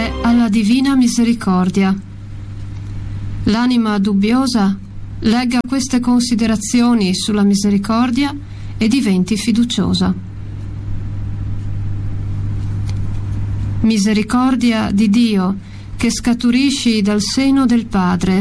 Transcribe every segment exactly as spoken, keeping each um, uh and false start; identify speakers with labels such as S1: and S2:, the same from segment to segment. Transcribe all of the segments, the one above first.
S1: Ode alla Divina Misericordia. L'anima dubbiosa legga queste considerazioni sulla misericordia e diventi fiduciosa. Misericordia di Dio, che scaturisci dal seno del Padre.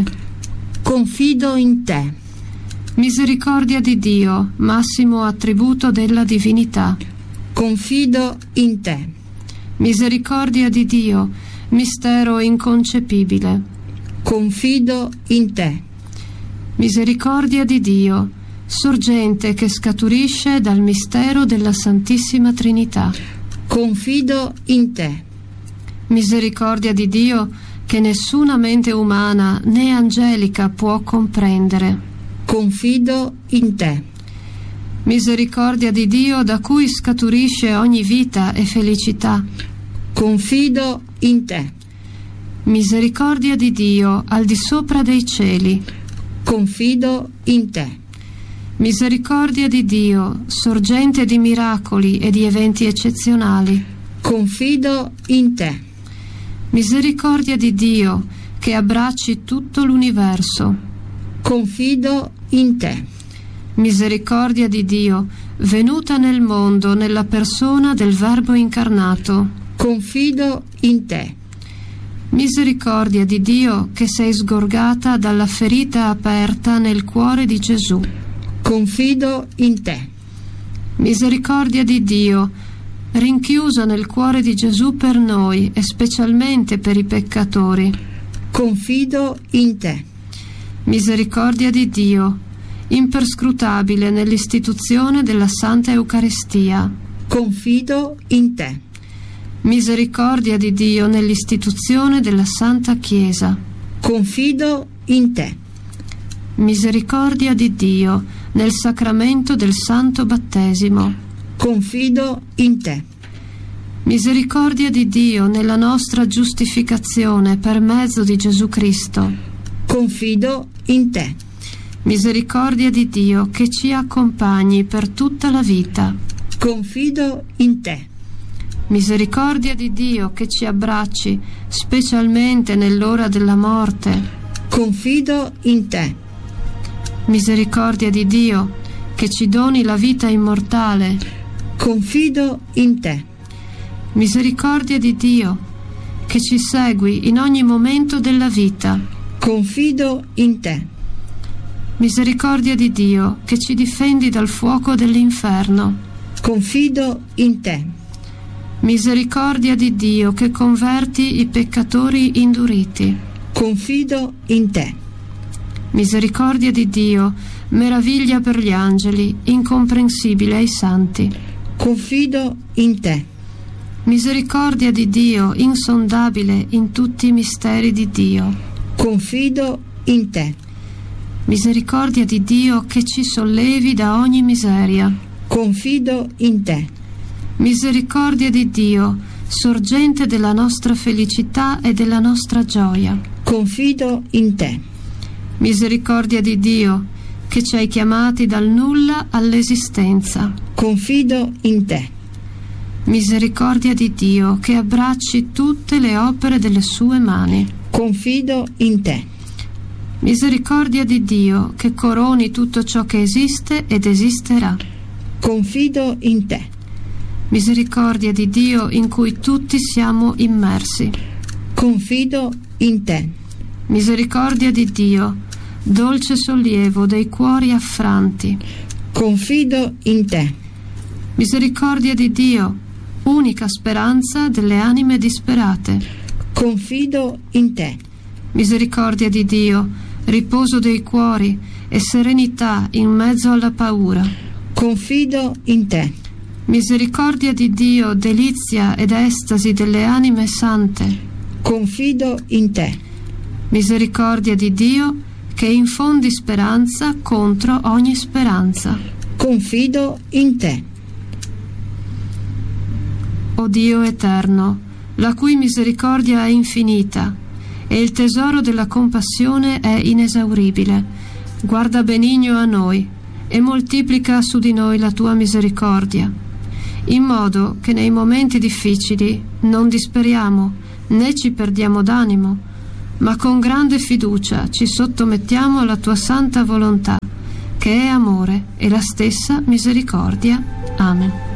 S2: Confido in te.
S1: Misericordia di Dio, massimo attributo della divinità.
S2: Confido in te.
S1: Misericordia di Dio, mistero inconcepibile.
S2: Confido in te.
S1: Misericordia di Dio, sorgente che scaturisce dal mistero della Santissima Trinità.
S2: Confido in te.
S1: Misericordia di Dio che nessuna mente umana né angelica può comprendere.
S2: Confido in te.
S1: Misericordia di Dio da cui scaturisce ogni vita e felicità.
S2: Confido in te.
S1: Misericordia di Dio al di sopra dei cieli.
S2: Confido in te.
S1: Misericordia di Dio, sorgente di miracoli e di eventi eccezionali.
S2: Confido in te.
S1: Misericordia di Dio che abbracci tutto l'universo.
S2: Confido in te.
S1: Misericordia di Dio, venuta nel mondo nella persona del Verbo incarnato.
S2: Confido in te.
S1: Misericordia di Dio che sei sgorgata dalla ferita aperta nel cuore di Gesù.
S2: Confido in te.
S1: Misericordia di Dio, rinchiusa nel cuore di Gesù per noi e specialmente per i peccatori.
S2: Confido in te.
S1: Misericordia di Dio, imperscrutabile nell'istituzione della Santa Eucaristia.
S2: Confido in te.
S1: Misericordia di Dio nell'istituzione della Santa Chiesa.
S2: Confido in te.
S1: Misericordia di Dio nel sacramento del Santo Battesimo.
S2: Confido in te.
S1: Misericordia di Dio nella nostra giustificazione per mezzo di Gesù Cristo.
S2: Confido in te.
S1: Misericordia di Dio che ci accompagni per tutta la vita.
S2: Confido in te.
S1: Misericordia di Dio che ci abbracci, specialmente nell'ora della morte.
S2: Confido in te.
S1: Misericordia di Dio che ci doni la vita immortale.
S2: Confido in te.
S1: Misericordia di Dio che ci segui in ogni momento della vita.
S2: Confido in te.
S1: Misericordia di Dio che ci difendi dal fuoco dell'inferno.
S2: Confido in te.
S1: Misericordia di Dio che converti i peccatori induriti.
S2: Confido in te.
S1: Misericordia di Dio, meraviglia per gli angeli, incomprensibile ai santi.
S2: Confido in te.
S1: Misericordia di Dio, insondabile in tutti i misteri di Dio.
S2: Confido in te.
S1: Misericordia di Dio che ci sollevi da ogni miseria.
S2: Confido in te.
S1: Misericordia di Dio, sorgente della nostra felicità e della nostra gioia.
S2: Confido in te.
S1: Misericordia di Dio, che ci hai chiamati dal nulla all'esistenza.
S2: Confido in te.
S1: Misericordia di Dio, che abbracci tutte le opere delle sue mani.
S2: Confido in te.
S1: Misericordia di Dio, che coroni tutto ciò che esiste ed esisterà.
S2: Confido in te.
S1: Misericordia di Dio in cui tutti siamo immersi.
S2: Confido in te.
S1: Misericordia di Dio, dolce sollievo dei cuori affranti.
S2: Confido in te.
S1: Misericordia di Dio, unica speranza delle anime disperate.
S2: Confido in te.
S1: Misericordia di Dio, riposo dei cuori e serenità in mezzo alla paura.
S2: Confido in te.
S1: Misericordia di Dio, delizia ed estasi delle anime sante.
S2: Confido in te.
S1: Misericordia di Dio, che infondi speranza contro ogni speranza.
S2: Confido in te.
S1: O Dio eterno, la cui misericordia è infinita e il tesoro della compassione è inesauribile, guarda benigno a noi e moltiplica su di noi la tua misericordia, in modo che nei momenti difficili non disperiamo, né ci perdiamo d'animo, ma con grande fiducia ci sottomettiamo alla tua santa volontà, che è amore e la stessa misericordia. Amen.